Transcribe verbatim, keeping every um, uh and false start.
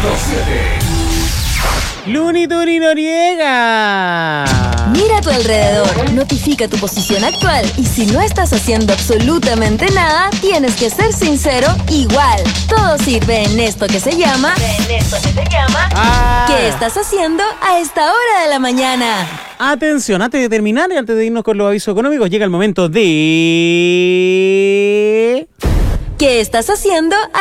siete. Looney Tunes Noriega. Mira a tu alrededor, notifica tu posición actual y si no estás haciendo absolutamente nada, tienes que ser sincero igual. Todo sirve en esto que se llama... En esto que se llama... Ah. ¿Qué estás haciendo a esta hora de la mañana? Atención, antes de terminar y antes de irnos con los avisos económicos, llega el momento de... ¿Qué estás haciendo